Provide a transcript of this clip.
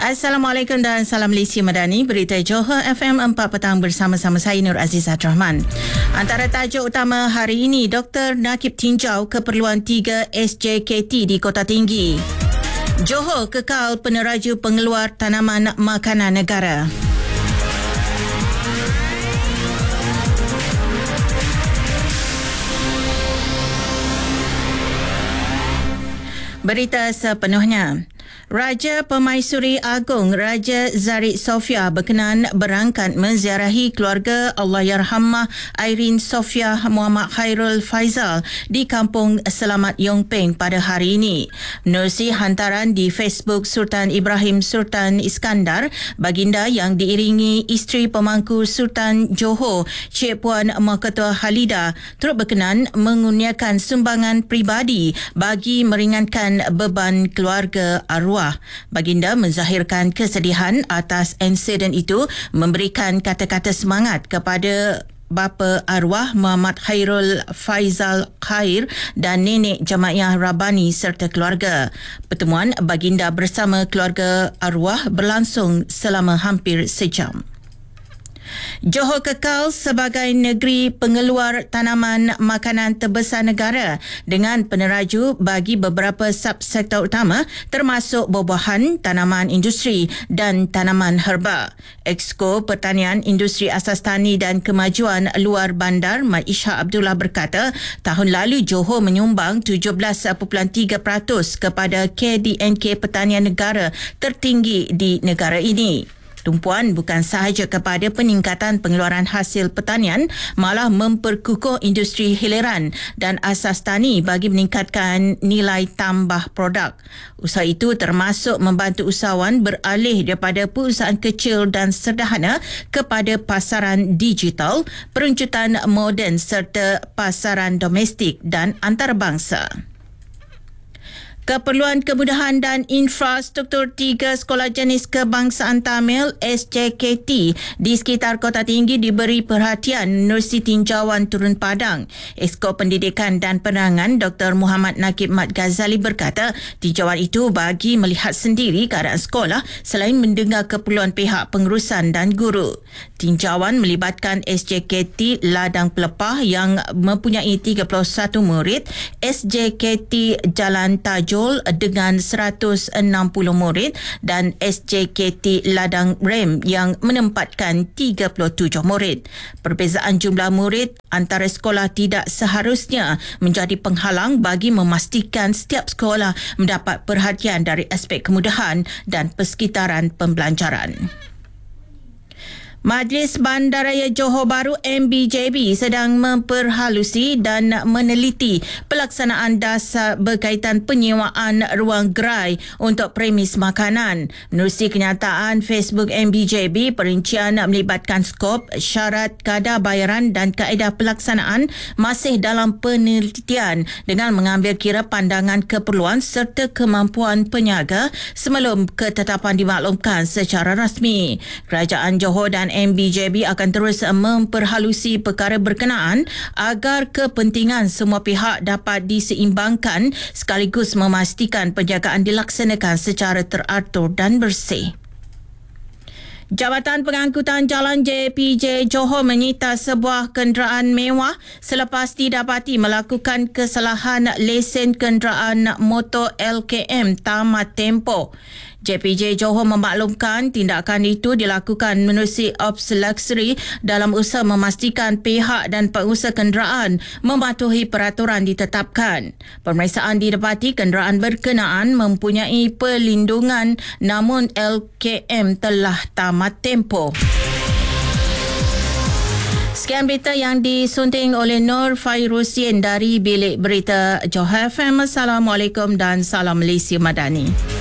Assalamualaikum dan salam Malaysia Madani. Berita Johor FM 4 petang bersama-sama saya Nur Azizah Rahman. Antara tajuk utama hari ini, Dr. Nakib tinjau keperluan 3 SJKT di Kota Tinggi. Johor kekal peneraju pengeluar tanaman makanan negara. Berita sepenuhnya. Raja Pemaisuri Agong Raja Zarid Sofia berkenan berangkat menziarahi keluarga Allahyarhamah Airin Sofia Muhammad Khairul Faizal di Kampung Selamat Yong Peng pada hari ini. Menerusi hantaran di Facebook Sultan Ibrahim Sultan Iskandar, baginda yang diiringi isteri pemangku Sultan Johor, Cik Puan Mahketua Halida, turut berkenan mengurniakan sumbangan peribadi bagi meringankan beban keluarga arwah. Baginda menzahirkan kesedihan atas insiden itu, memberikan kata-kata semangat kepada bapa arwah Muhammad Khairul Faizal Khair dan nenek Jamaiyah Rabbani serta keluarga. Pertemuan baginda bersama keluarga arwah berlangsung selama hampir sejam. Johor kekal sebagai negeri pengeluar tanaman makanan terbesar negara dengan peneraju bagi beberapa subsektor utama termasuk buah-buahan, tanaman industri dan tanaman herba. Exco Pertanian, Industri Asas Tani dan Kemajuan Luar Bandar Mat Ishak Abdullah berkata, tahun lalu Johor menyumbang 17.3% kepada KDNK Pertanian Negara tertinggi di negara ini. Tumpuan bukan sahaja kepada peningkatan pengeluaran hasil pertanian, malah memperkukuh industri hiliran dan asas tani bagi meningkatkan nilai tambah produk. Usaha itu termasuk membantu usahawan beralih daripada perusahaan kecil dan sederhana kepada pasaran digital, peruncutan moden serta pasaran domestik dan antarabangsa. Keperluan kemudahan dan infrastruktur 3 Sekolah Jenis Kebangsaan Tamil SJKT di sekitar Kota Tinggi diberi perhatian menerusi tinjauan turun padang. Exco Pendidikan dan Penerangan Dr. Muhammad Nakib Mat Ghazali berkata, tinjauan itu bagi melihat sendiri keadaan sekolah selain mendengar keperluan pihak pengurusan dan guru. Tinjauan melibatkan SJKT Ladang Pelepah yang mempunyai 31 murid, SJKT Jalan Tajuk dengan 160 murid dan SJKT Ladang Rem yang menempatkan 37 murid. Perbezaan jumlah murid antara sekolah tidak seharusnya menjadi penghalang bagi memastikan setiap sekolah mendapat perhatian dari aspek kemudahan dan persekitaran pembelajaran. Majlis Bandaraya Johor Bahru MBJB sedang memperhalusi dan meneliti pelaksanaan dasar berkaitan penyewaan ruang gerai untuk premis makanan. Menerusi kenyataan Facebook MBJB, perincian melibatkan skop, syarat, kadar bayaran dan kaedah pelaksanaan masih dalam penelitian dengan mengambil kira pandangan keperluan serta kemampuan peniaga sebelum ketetapan dimaklumkan secara rasmi. Kerajaan Johor dan MBJB akan terus memperhalusi perkara berkenaan agar kepentingan semua pihak dapat diseimbangkan sekaligus memastikan penjagaan dilaksanakan secara teratur dan bersih. Jabatan Pengangkutan Jalan JPJ Johor menyita sebuah kenderaan mewah selepas didapati melakukan kesalahan lesen kenderaan motor LKM tamat tempoh. JPJ Johor memaklumkan tindakan itu dilakukan menerusi Ops Luxury dalam usaha memastikan pihak dan pengusaha kenderaan mematuhi peraturan ditetapkan. Pemeriksaan didapati kenderaan berkenaan mempunyai perlindungan namun LKM telah tamat tempoh. Sekian berita yang disunting oleh Nur Fairusin dari Bilik Berita Johor FM. Assalamualaikum dan salam Malaysia Madani.